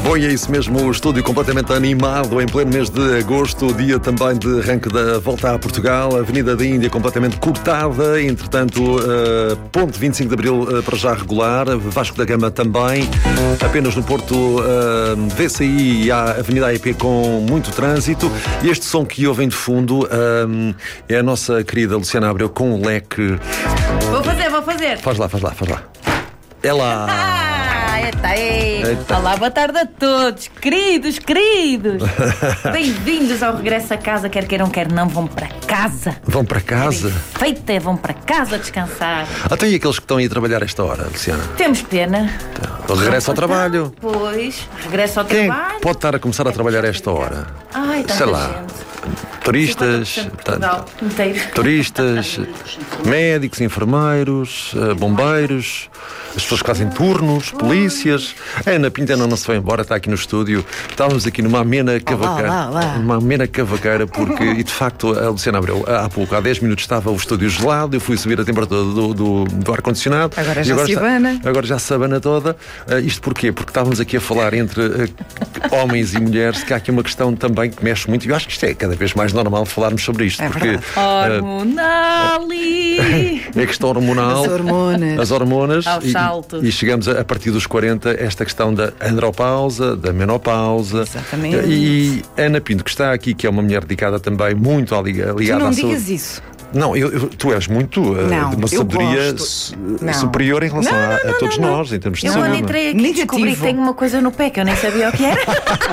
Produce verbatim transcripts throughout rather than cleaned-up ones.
Bom, e é isso mesmo, o estúdio completamente animado em pleno mês de agosto, dia também de arranque da volta a Portugal, a Avenida da Índia completamente cortada, entretanto, uh, ponte vinte e cinco de Abril uh, para já regular, Vasco da Gama também, apenas no Porto uh, V C I e a Avenida A E P com muito trânsito. E este som que ouvem de fundo uh, é a nossa querida Luciana Abreu com o leque. Vou fazer, vou fazer. Faz lá, faz lá, faz lá. É lá. Ah, eita, eita. Eita. Olá, boa tarde a todos, queridos, queridos. Bem-vindos ao regresso a casa, quer queiram, quer não, vão para casa. Vão para casa? Feita, vão para casa descansar. Até e aqueles que estão aí a trabalhar esta hora, Luciana? Temos pena. O regresso ao trabalho. Pois, regresso ao Quem é trabalho. que pode estar a começar a trabalhar a esta hora? Ai, tanta Sei lá. gente. Turistas, cinquenta por cento de Portugal inteiro. turistas, médicos, enfermeiros, eh, bombeiros, as pessoas que fazem turnos, polícias. A Ana Pintana não se foi embora, está aqui no estúdio. Estávamos aqui numa amena cavaqueira. Olá, olá, olá. Uma amena cavaqueira, porque, e de facto, a Luciana Abreu, há pouco, há dez minutos, estava o estúdio gelado. Eu fui subir a temperatura do, do, do ar-condicionado. Agora e já se abana. Está, agora já se abana toda. Uh, isto porquê? Porque estávamos aqui a falar entre uh, homens e mulheres, que há aqui uma questão também que mexe muito. E eu acho que isto é cada vez mais normal falarmos sobre isto. É porque Hormonali. é a questão hormonal. As hormonas. As hormonas. Aos e, saltos. e chegamos a, a partir dos quarenta, esta questão da andropausa, da menopausa. Exatamente. E a Ana Pinto, que está aqui, que é uma mulher dedicada também muito à liga- Tu ligada não à digas saúde. isso. Não, eu, eu- tu és muito uh, Não, de uma eu sabedoria gosto. su- Não. superior em relação Não, a, não, a todos não, não. nós, em termos de Eu saúde. quando entrei aqui Negativo. descobri que tenho uma coisa no pé que eu nem sabia o que era.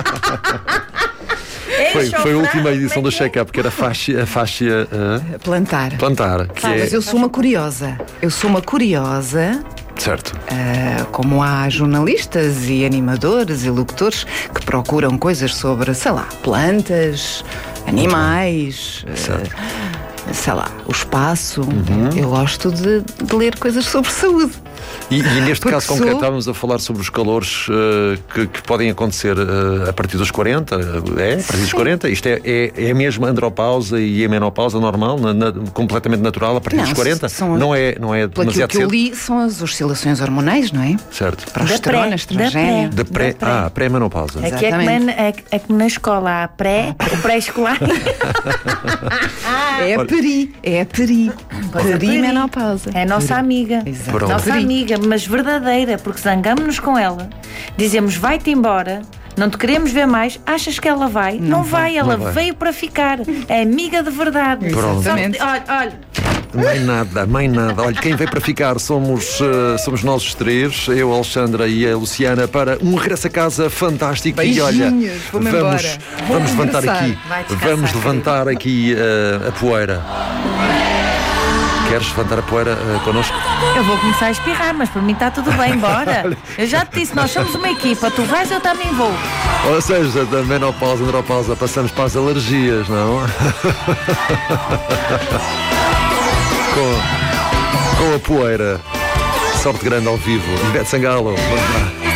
Foi, foi a última edição do Como é que é? check-up, que era a faixa, a faixa uh, Plantar. plantar, que Mas é eu sou uma curiosa. Eu sou uma curiosa, certo. ah, como há jornalistas e animadores e locutores que procuram coisas sobre, sei lá, plantas, animais, ah, Certo. sei lá, o espaço. Eu gosto de, de ler coisas sobre saúde. E, e neste Porque caso concreto sou- estávamos a falar sobre os calores uh, que, que podem acontecer uh, a partir dos quarenta, uh, é? A partir dos quarenta? Isto é, é, é mesmo a andropausa e a menopausa normal, na- na- completamente natural a partir Não, dos quarenta? são- não é, não é Pelo aquilo demasiado que eu cedo? li, são as oscilações hormonais, não é? Certo. Progesterona, pré, da estrogênio. Da pré, Da pré. ah, pré-menopausa. Aqui é como, Exatamente. é, é como na escola, há pré, o pré-escolar. É a peri, é a peri. Pois é, Perimenopausa. É a nossa amiga. Exato. Pronto. Nossa Peri. amiga, mas verdadeira, porque zangamos-nos com ela, dizemos vai-te embora, não te queremos ver mais, achas que ela vai? Não, vai, ela Não vai. veio para ficar. É amiga de verdade. Pronto. Só que- Exatamente. olha, olha, Mais nada, mais nada. Olha, quem veio para ficar somos, uh, somos nós os três, eu, a Alexandra e a Luciana, para um regresso a casa fantástico. E olha, Beijinhos, vou-me vamos, embora. vamos Vou levantar regressar. aqui, Vai descansar, vamos levantar aqui uh, a poeira. Queres levantar a poeira uh, connosco? eu vou começar a espirrar, mas por mim está tudo bem, bora. Eu já te disse, nós somos uma equipa, tu vais, eu também vou. Ou seja, da menopausa, andropausa, passamos para as alergias, não? com, com a poeira. Sorte grande ao vivo. Ivete Sangalo. Vamos lá.